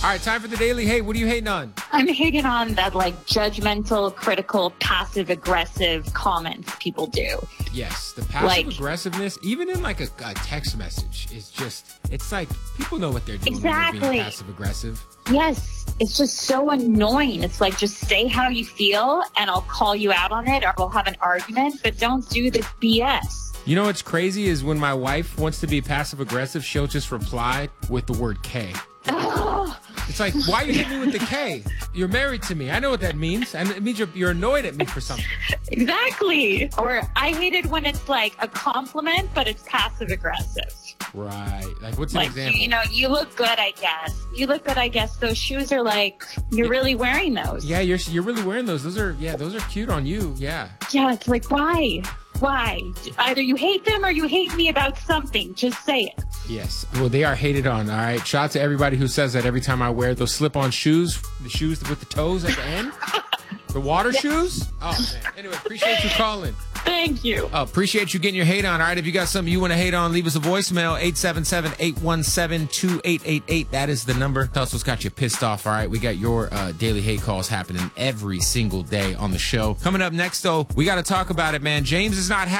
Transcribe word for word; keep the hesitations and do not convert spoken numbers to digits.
All right, time for the Daily Hate. What are you hating on? I'm hating on that, like, judgmental, critical, passive-aggressive comments people do. Yes, the passive Like- aggressiveness, even in like a, a text message, is just, it's like people know what they're doing when they're Exactly. being passive aggressive. Yes, it's just so annoying. It's like, just say how you feel, and I'll call you out on it, or we'll have an argument, but don't do this B S. You know what's crazy is when my wife wants to be passive aggressive, she'll just reply with the word K. It's like, why you hit me with the K? You're married to me. I know what that means. And it means you're, you're annoyed at me for something. Exactly. Or I hate it when it's like a compliment, but it's passive-aggressive. Right. Like, what's an Like, example? you know, you look good, I guess. You look good, I guess. Those shoes are like, you're really wearing those. Yeah, you're you're really wearing those. Those are, yeah, those are cute on you. Yeah. Yeah, it's like, why? Why? Either you hate them or you hate me about something. Just say it. Yes. Well, they are hated on. All right. Shout out to everybody who says that every time I wear those slip-on shoes, the shoes with the toes at the end, the water shoes. Oh man. Anyway, appreciate you calling. Thank you. Oh, appreciate you getting your hate on. All right. If you got something you want to hate on, leave us a voicemail. eight seven seven, eight one seven, two eight eight eight. That is the number. Tell us what's got you pissed off. All right. We got your uh, daily hate calls happening every single day on the show. Coming up next, though, we got to talk about it, man. James is not happy.